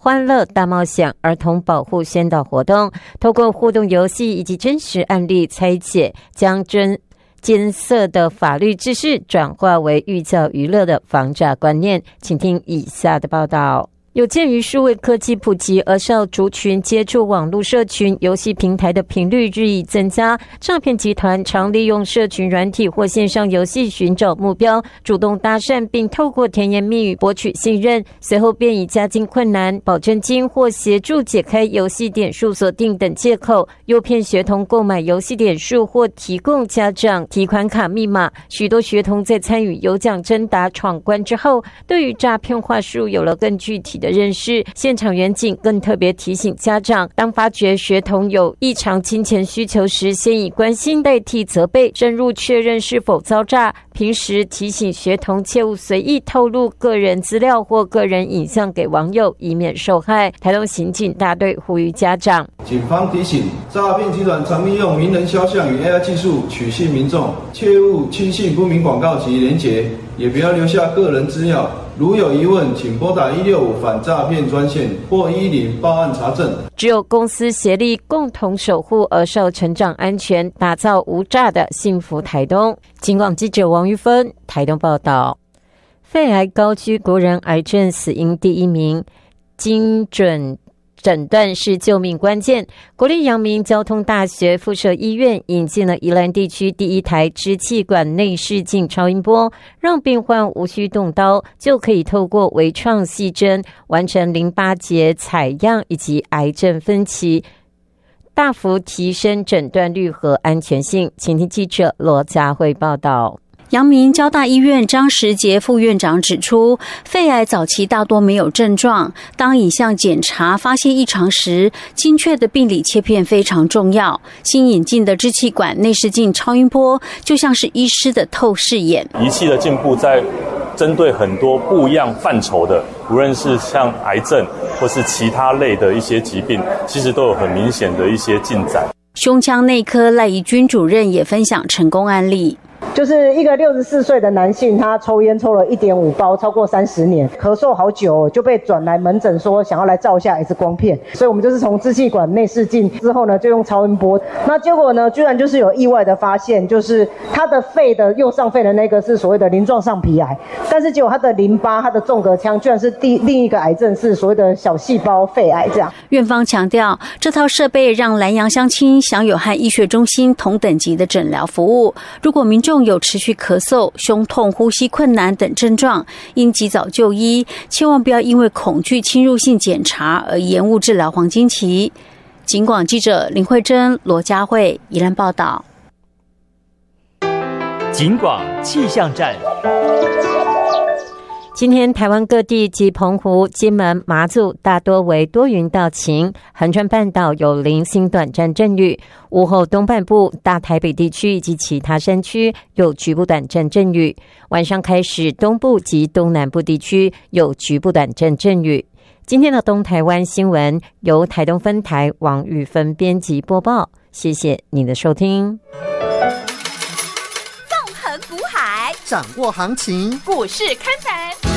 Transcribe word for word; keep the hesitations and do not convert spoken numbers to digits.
欢乐大冒险儿童保护宣导活动，透过互动游戏以及真实案例拆解，将真艰涩的法律知识转化为寓教于乐的防诈观念。请听以下的报道。有鉴于数位科技普及，儿少族群接触网络社群游戏平台的频率日益增加，诈骗集团常利用社群软体或线上游戏寻找目标，主动搭讪，并透过甜言蜜语博取信任，随后便以家境困难、保证金或协助解开游戏点数锁定等借口，诱骗学童购买游戏点数或提供家长提款卡密码。许多学童在参与有奖征答闯关之后，对于诈骗话术有了更具体的认识。现场员警更特别提醒家长，当发觉学童有异常金钱需求时，先以关心代替责备，深入确认是否遭诈。平时提醒学童切勿随意透露个人资料或个人影像给网友，以免受害。台东刑警大队呼吁家长， 警方提醒，诈骗集团常利用名人肖像与 A I 技术取信民众，切勿轻信不明广告及连结，也不要留下个人资料。如有疑问，请拨打一六五反诈骗专线或一零报案查证。 只有公私协力，共同守护儿少成长安全，打造无诈的幸福台东。警广记者王玉芬台东报道。肺癌高居国人癌症死因第一名，精准诊断是救命关键。国立阳明交通大学附设医院引进了宜兰地区第一台支气管内视镜超音波，让病患无需动刀，就可以透过微创细针完成淋巴结采样以及癌症分期，大幅提升诊断率和安全性。请听记者罗佳慧报道。 阳明交大医院张时杰副院长指出，肺癌早期大多没有症状，当影像检查发现异常时，精确的病理切片非常重要。新引进的支气管内视镜超音波就像是医师的透视眼。 仪器的进步在针对很多不一样范畴的，无论是像癌症或是其他类的一些疾病，其实都有很明显的一些进展。 胸腔内科赖怡君主任也分享成功案例。 就是一个六十四岁的男性，他抽烟抽了一点五包，超过三十年，咳嗽好久，就被转来门诊说想要来照一下 X 光片，所以我们就是从支气管内视镜之后呢，就用超音波，那结果呢，居然就是有意外的发现，就是他的肺的右上肺的那个是所谓的鳞状上皮癌，但是结果他的淋巴、他的纵隔腔居然是第另一个癌症是所谓的小细胞肺癌这样。 院方强调，这套设备让南洋乡亲享有和医学中心同等级的诊疗服务。如果民众有持续咳嗽、胸痛、呼吸困难等症状，应及早就医，千万不要因为恐惧侵入性检查而延误治疗黄金期。警广记者林慧珍、罗佳慧宜兰报道。 警广气象站。 今天台湾各地及澎湖、金门、马祖大多为多云到晴，恒春半岛有零星短暂阵雨，午后东半部、大台北地区以及其他山区有局部短暂阵雨，晚上开始东部及东南部地区有局部短暂阵雨。今天的东台湾新闻由台东分台王玉芬编辑播报，谢谢您的收听。 纵横股海， 掌握行情， 股市看盘。